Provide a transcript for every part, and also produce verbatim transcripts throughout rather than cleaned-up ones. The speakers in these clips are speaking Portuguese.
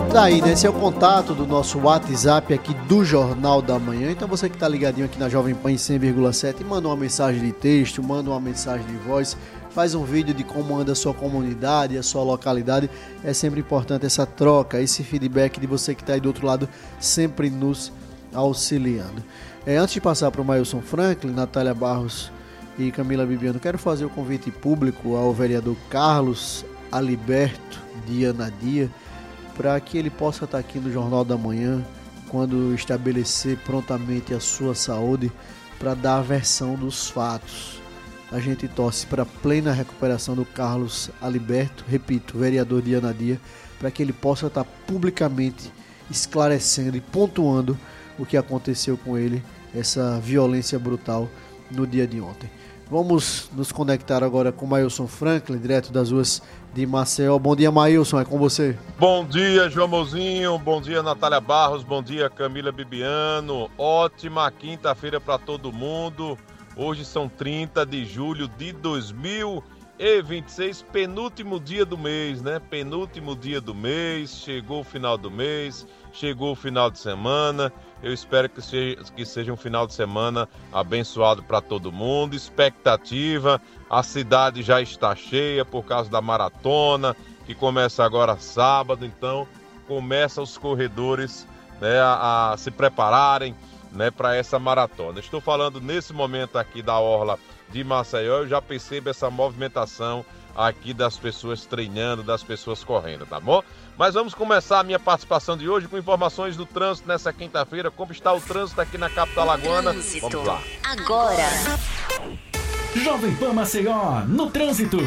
Daí, né? Esse é o contato do nosso WhatsApp aqui do Jornal da Manhã. Então você que está ligadinho aqui na Jovem Pan em cem vírgula sete, manda uma mensagem de texto, manda uma mensagem de voz, faz um vídeo de como anda a sua comunidade, a sua localidade. É sempre importante essa troca, esse feedback de você que está aí do outro lado, sempre nos auxiliando. É, antes de passar para o Mailson Franklin, Natália Barros e Camila Bibiano, quero fazer o convite público ao vereador Carlos Aliberto de Anadia, para que ele possa estar aqui no Jornal da Manhã quando estabelecer prontamente a sua saúde, para dar a versão dos fatos. A gente torce para a plena recuperação do Carlos Aliberto, repito, vereador de Anadia, para que ele possa estar publicamente esclarecendo e pontuando o que aconteceu com ele, essa violência brutal no dia de ontem. Vamos nos conectar agora com Mailson Franklin, direto das ruas de Maceió. Bom dia, Mailson, é com você. Bom dia, João Mozinho, bom dia, Natália Barros, bom dia, Camila Bibiano. Ótima quinta-feira para todo mundo. Hoje são trinta de julho de dois mil e vinte e seis, penúltimo dia do mês, né? Penúltimo dia do mês, chegou o final do mês, chegou o final de semana. Eu espero que seja, que seja um final de semana abençoado para todo mundo. Expectativa, a cidade já está cheia por causa da maratona, que começa agora sábado, então começa os corredores, né, a, a se prepararem, né, para essa maratona. Estou falando nesse momento aqui da orla de Maceió, eu já percebo essa movimentação aqui das pessoas treinando, das pessoas correndo, tá bom? Mas vamos começar a minha participação de hoje com informações do trânsito nessa quinta-feira. Como está o trânsito aqui na capital alagoana? Trânsito. Vamos lá. Agora. Jovem Pan Maceió, no trânsito.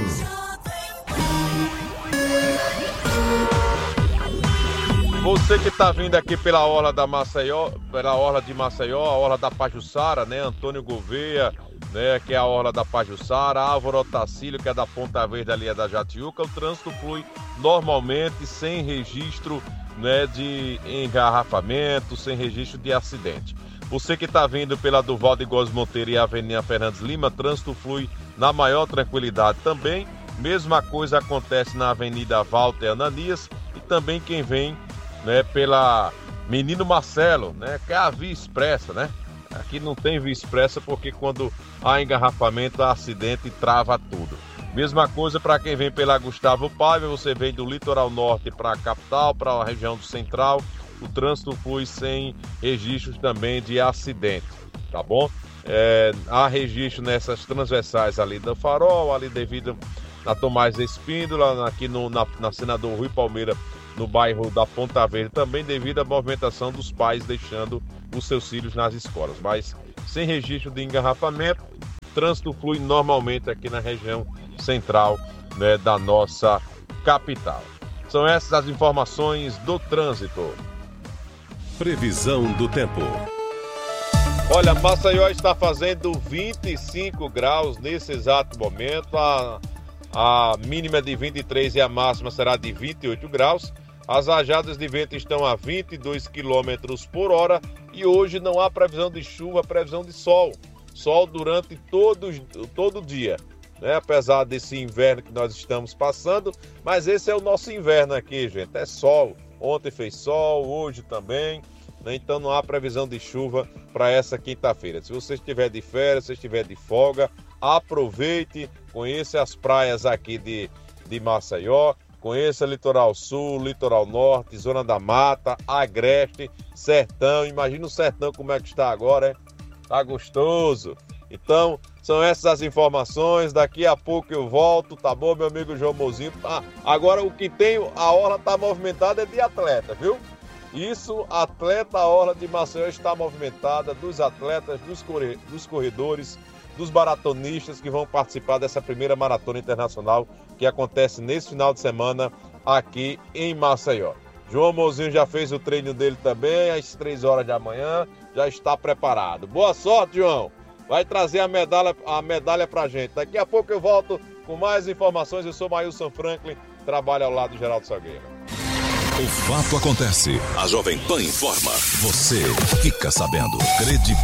Você que está vindo aqui pela orla da Maceió, pela orla de Maceió, a orla da Pajuçara, né? Antônio Gouveia, né? Que é a orla da Pajuçara, Álvaro Otacílio, que é da Ponta Verde, ali é da Jatiuca. O trânsito flui normalmente, sem registro, né, de engarrafamento, sem registro de acidente. Você que está vindo pela Duval de Góes Monteiro e Avenida Fernandes Lima, trânsito flui na maior tranquilidade também. Mesma coisa acontece na Avenida Walter Ananias e também quem vem, né, pela Menino Marcelo, né, que é a via expressa, né? Aqui não tem via expressa porque quando há engarrafamento, há acidente e trava tudo. Mesma coisa para quem vem pela Gustavo Paiva, você vem do litoral norte para a capital, para a região do central, o trânsito flui sem registros também de acidente, tá bom? É, há registro nessas transversais ali do Farol, ali devido na Tomás Espíndola, aqui no, na, na Senador Rui Palmeira, no bairro da Ponta Verde, também devido à movimentação dos pais deixando os seus filhos nas escolas, mas sem registro de engarrafamento, trânsito flui normalmente aqui na região central, né, da nossa capital. São essas as informações do trânsito. Previsão do tempo. Olha, Maceió está fazendo vinte e cinco graus nesse exato momento, a, a mínima é de vinte e três e a máxima será de vinte e oito graus. As rajadas de vento estão a vinte e dois quilômetros por hora e hoje não há previsão de chuva, previsão de sol. Sol durante todo, todo o dia, né? Apesar desse inverno que nós estamos passando, mas esse é o nosso inverno aqui, gente, é sol. Ontem fez sol, hoje também, né? Então não há previsão de chuva para essa quinta-feira. Se você estiver de férias, se estiver de folga, aproveite, conheça as praias aqui de, de Maceió, conheça Litoral Sul, Litoral Norte, Zona da Mata, Agreste, Sertão. Imagina o Sertão como é que está agora, hein? Tá gostoso. Então, são essas as informações. Daqui a pouco eu volto, tá bom, meu amigo João Mozinho? Ah, agora o que tem, a orla tá movimentada é de atleta, viu? Isso, atleta, a orla de Maceió está movimentada, dos atletas, dos, corre, dos corredores, dos maratonistas que vão participar dessa primeira maratona internacional que acontece nesse final de semana aqui em Maceió. João Mozinho já fez o treino dele também, às três horas da manhã, já está preparado. Boa sorte, João! Vai trazer a medalha, a medalha pra gente. Daqui a pouco eu volto com mais informações. Eu sou Mailson Franklin, trabalho ao lado do Geraldo Salgueiro. O fato acontece. A Jovem Pan informa. Você fica sabendo. Credibilidade.